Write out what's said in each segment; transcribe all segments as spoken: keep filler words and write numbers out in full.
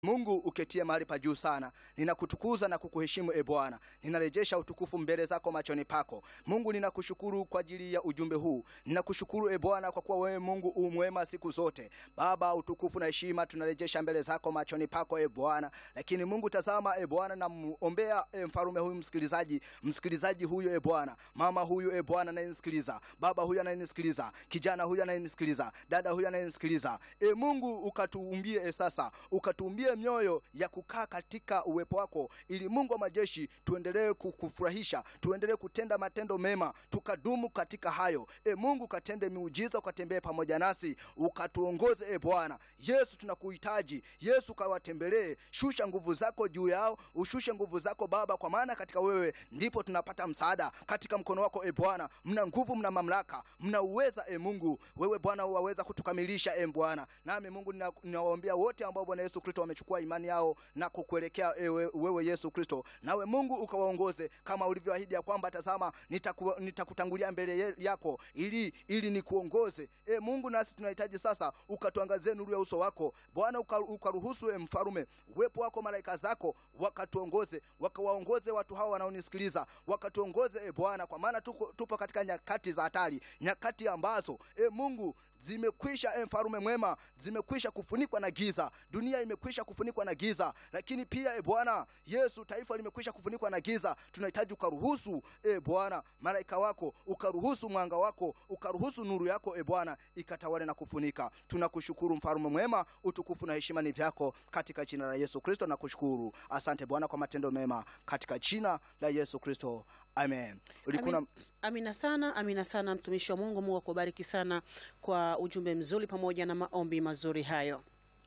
Mungu uketie mahali pa juu sana, ninakutukuza na kukuheshimu e Bwana. Ninarejesha utukufu mbele zako machoni pako. Mungu ninakushukuru kwa ajili ya ujumbe huu. Ninakushukuru e Bwana kwa kuwa wewe Mungu umwema siku zote. Baba, utukufu na heshima tunarejesha mbele zako machoni pako e Bwana. Lakini Mungu tazama e Bwana, na muombea e mfarume huyu msikilizaji, msikilizaji huyu e Bwana. Mama huyu e Bwana anayenisikiliza, baba huyu anayenisikiliza, kijana huyu anayenisikiliza, dada huyu anayenisikiliza. E Mungu ukatuumbie e sasa, ukatuumbie mioyo ya kukaa katika uwepo wako, ili Mungu wa majeshi tuendelee kukufurahisha, tuendelee kutenda matendo mema, tukadumu katika hayo. E Mungu katende miujiza, ukatembee pamoja nasi, ukatuongoze e Bwana. Yesu tunakuhitaji. Yesu kawatembelee, shusha nguvu zako juu yao, ushushe nguvu zako Baba, kwa maana katika wewe ndipo tunapata msaada. Katika mkono wako e Bwana mna nguvu, mna mamlaka, mna uweza e Mungu. Wewe Bwana waweza kutukamilisha e Bwana. Nami Mungu ninawaombea wote ambao Bwana Yesu Kristo wamechukua imani yao na kukuelekea ewe, wewe Yesu Kristo. Nawe Mungu ukawaongoze kama ulivyoahidi ya kwamba tazama nitaku, nitakutangulia mbele yako ili ili nikuongoze. E Mungu, nasi tunahitaji sasa ukatuangazie nuru ya uso wako Bwana, ukaruhusu e mfarume uwepo wako, malaika zako wakatuongoze, wakawaongoze watu hao wanaonisikiliza, wakatuongoze e Bwana, kwa maana tuko, tupo katika nyakati za hatari, nyakati ambazo e Mungu zimekwisha e mfarume mwema, zimekwisha kufunikwa na giza. Dunia imekwisha kufunikwa na giza, lakini pia e Bwana Yesu, taifa limekwisha kufunikwa na giza. Tunahitaji ukaruhusu e Bwana malaika wako, ukaruhusu mwanga wako, ukaruhusu nuru yako e Bwana ikatawale na kufunika. Tunakushukuru mfarume mwema, utukufu na heshima ni vyako, katika jina la Yesu Kristo nakushukuru. Asante Bwana kwa matendo mema, katika jina la Yesu Kristo. Amen. Ulikuna... Amin. Amina sana, amina sana mtumishi wa Mungu. Mungu akubariki sana kwa ujumbe mzuri pamoja na maombi mazuri hayo.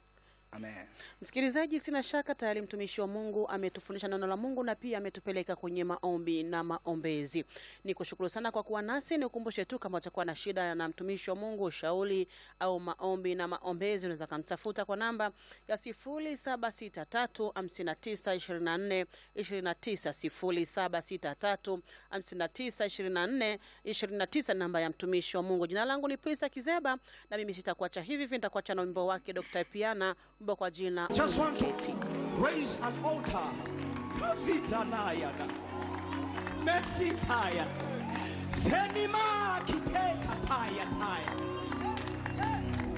Amen. Msikilizaji, sina shaka tayari mtumishi wa Mungu ametufundisha neno la Mungu na pia ametupeleka kwenye maombi na maombezi. Nikushukuru sana kwa kuwa nasi. Nikukumbushe tu kama utakuwa na shida na mtumishi wa Mungu, ushauri au maombi na maombezi, unaweza kumtafuta kwa namba ya sifuri saba sita tatu hamsini tisa ishirini na nne ishirini na tisa, sifuri saba sita tatu hamsini tisa ishirini na nne ishirini na tisa, namba ya mtumishi wa Mungu. Jina langu ni Prisa Kizeba na mimi sitakuacha hivi hivi, nitakuacha na wimbo wake Doctor Piana kwa jina Just want to raise an altar. Kasita nayana Mexitaya Senima kiteka paya paya